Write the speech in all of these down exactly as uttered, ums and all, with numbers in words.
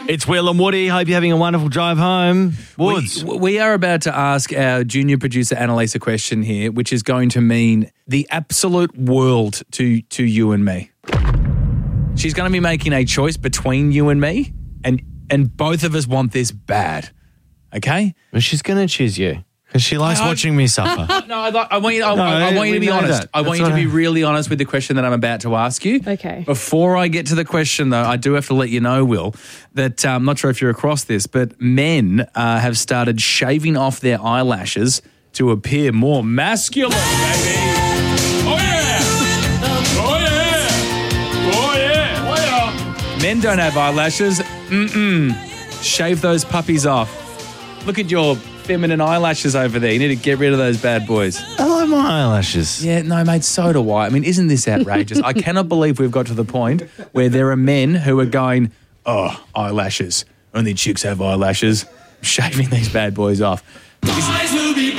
It's Will and Woody. Hope you're having a wonderful drive home. Woods. We, we are about to ask our junior producer Annalise a question here, which is going to mean the absolute world to, to you and me. She's going to be making a choice between you and me, and and both of us want this bad. Okay? Well, she's going to choose you because she likes I- I- watching me suffer. No, I, I want you. I, No, I, I want you to we be know honest. that. I want That's you to what be I- really honest with the question that I'm about to ask you. Okay. Before I get to the question, though, I do have to let you know, Will, that uh, I'm not sure if you're across this, but men uh, have started shaving off their eyelashes to appear more masculine, baby. Oh yeah! Oh yeah! Oh yeah! Oh yeah! Men don't have eyelashes. Mm-mm. Shave those puppies off. Look at your feminine eyelashes over there. You need to get rid of those bad boys. I like my eyelashes. Yeah, no, mate, so do I. I mean, isn't this outrageous? I cannot believe we've got to the point where there are men who are going, oh, eyelashes. Only chicks have eyelashes. I'm shaving these bad boys off. It's,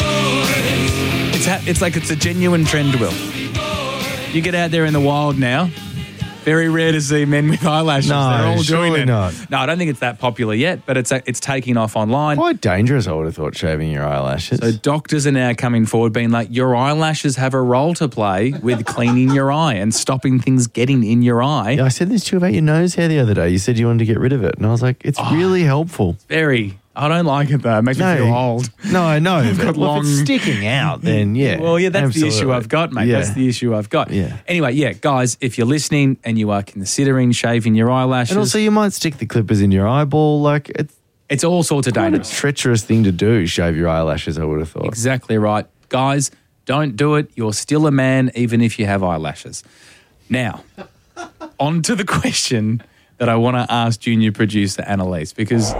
it's, ha- it's like it's a genuine trend, Will. You get out there in the wild now, very rare to see men with eyelashes. No, They're all surely doing it. not. No, I don't think it's that popular yet, but it's it's taking off online. Quite dangerous, I would have thought, shaving your eyelashes. So doctors are now coming forward being like, your eyelashes have a role to play with cleaning your eye and stopping things getting in your eye. Yeah, I said this to you about your nose hair the other day. You said you wanted to get rid of it. And I was like, it's really helpful. Very. I don't like it though. It makes No. me feel old. No, I know. I've but got well, if it's long- sticking out, then yeah. Well, yeah, that's the issue absolutely. I've got, mate. Yeah. That's the issue I've got. Yeah. Anyway, yeah, guys, if you're listening and you are considering shaving your eyelashes, And also, you might stick the clippers in your eyeball. Like, it's it's all sorts of quite a dangerous. treacherous thing to do, shave your eyelashes, I would have thought. Exactly right. Guys, don't do it. You're still a man, even if you have eyelashes. Now, on to the question that I want to ask junior producer Annalise, because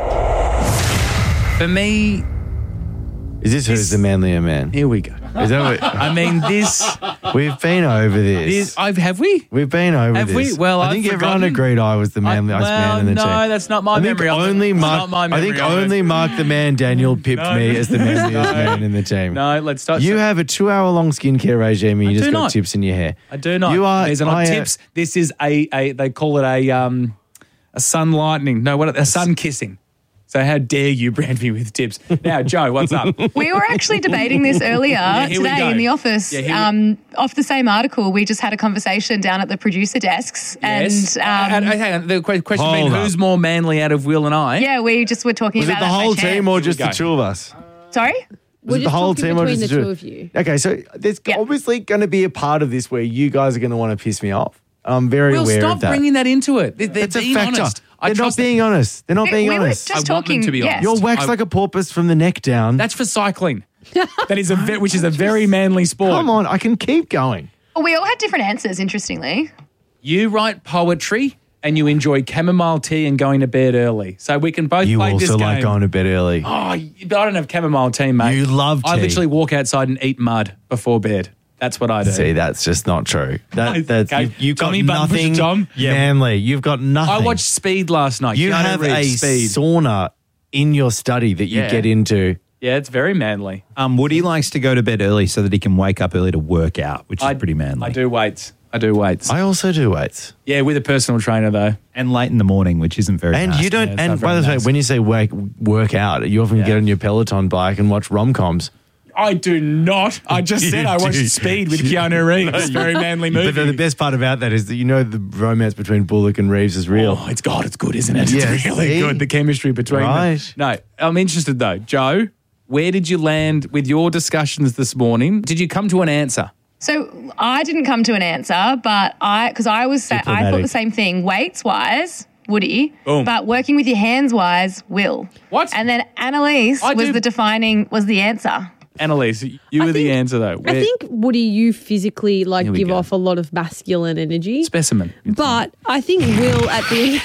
for me, Is this who's the manlier man? here we go. Is that what? I mean, this, We've been over this. this I've, have we? We've been over Have this. we? Well, I I've think everyone forgotten. agreed I was the manliest I- well, man in the no, team. that's not my I think memory of it. only It's Mark. not my I think memory of it. only Mark the Man Daniel pipped No. me as the manliest man in the team. No, let's start. You have a two-hour-long skincare regime, and you I just do got not. tips in your hair. I do not. You are. These are not I, uh, tips. This is a, a they call it a um a sun lightning. No, what a sun kissing. So how dare you brand me with tips? Now, Joe, what's up? We were actually debating this earlier here we today go. in the office. Yeah, here we- um, off the same article, we just had a conversation down at the producer desks. Yes. And, um, and, and hang on, the que- question being, Hold up. who's more manly out of Will and I? yeah, we just were talking Was it about the that by whole chance. team or just we the go. two of us? Sorry? We're Was it just the whole talking team or between just the the two of you. Okay, so there's Yeah. obviously going to be a part of this where you guys are going to want to piss me off. I'm very Will, aware stop of that. bringing that into it. They- They're It's a being factor. honest. I They're not trust being them. honest. They're not We- being we were honest. just I want them talking. to be yes. honest. You're waxed I- like a porpoise from the neck down. That's for cycling. That is a ve- which is a very manly sport. Come on, I can keep going. Well, we all had different answers, interestingly. You write poetry and you enjoy chamomile tea and going to bed early. So we can both You play this also game. like going to bed early. Oh, you- but I don't have chamomile tea, mate. You love I tea. literally walk outside and eat mud before bed. That's what I do. See, that's just not true. That, that's, Okay. you, you've got Tommy Button nothing Pusher Tom? Yeah. manly. You've got nothing. I watched Speed last night. You Keanu have a Reeves, Speed. sauna in your study that you Yeah. get into. Yeah, it's very manly. Um, Woody likes to go to bed early so that he can wake up early to work out, which is I, pretty manly. I do weights. I do weights. I also do weights. yeah, with a personal trainer though. And late in the morning, which isn't very And nice. you don't, Yeah, it's and not by very the way, nice. when you say work, work out, you often Yeah. get on your Peloton bike and watch rom-coms. I do not. I just You said I watched do. Speed with Keanu Reeves. It's a very manly movie. But the, the best part about that is that you know the romance between Bullock and Reeves is real. Oh, it's God, it's good, isn't it? Yeah, It's really see? good. The chemistry between Right. them. No, I'm interested though. Joe, where did you land with your discussions this morning? Did you come to an answer? So I didn't come to an answer, but I, because I was, sa- I thought Diplomatic. the same thing. Weights wise, Woody, Boom. but working with your hands wise, Will. What? And then Annalise I was do- the defining, was the answer. Annalise, you I were the think- answer though. I Where- think, Woody, you physically like Here we give go. off a lot of masculine energy. specimen. But I think Will at the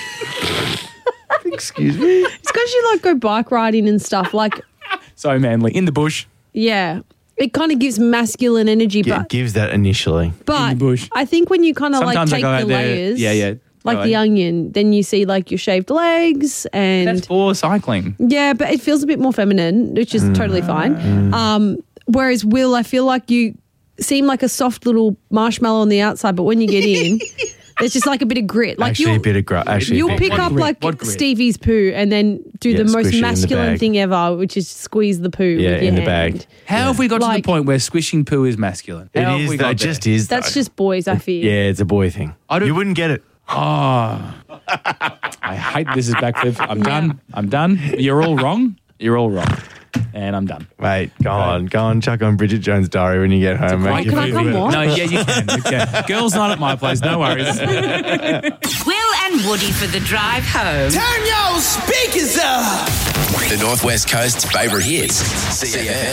Excuse me. it's because you like go bike riding and stuff. Like, So manly. In the bush. yeah, it kind of gives masculine energy. Yeah, but gives that initially. but the bush. I think when you kind of like Sometimes I take go the out there- layers, Yeah, yeah. like Go the ahead. onion, then you see like your shaved legs and That's for cycling. yeah, but it feels a bit more feminine, which is totally fine. Um, whereas Will, I feel like you seem like a soft little marshmallow on the outside, but when you get in, There's just like a bit of grit. Like Actually, you'll, a bit of grit. Actually, a you'll bit pick of up grit? like What grit? Stevie's poo and then do Yeah, the squish most it in the masculine bag. thing ever, which is squeeze the poo Yeah, with your in the hand. bag. How have we got to Like- the point where squishing poo is masculine? How It have is. we Though, got it just there? is. That's though. just boys, I feel. Yeah, it's a boy thing. I don't- You wouldn't get it. Oh, I hate this is backflip. I'm done. I'm done. You're all wrong. You're all wrong. And I'm done. Mate, go on. Go on, chuck on Bridget Jones' Diary when you get home. mate. Great can I come movie. on? No, yeah, you can. Okay. Girls' night at my place. No worries. Will and Woody for the drive home. Turn your speakers up. The Northwest Coast's favourite hits. C F M.